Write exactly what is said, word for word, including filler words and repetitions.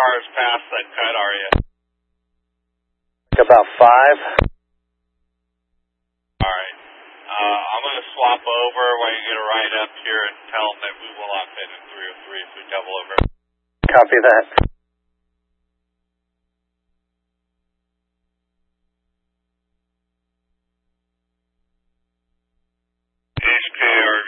cars past that cut are you? About five. Alright. Uh, I'm going to swap over while you get a ride up here and tell them that we will not fit in three oh three if we double over. Copy that.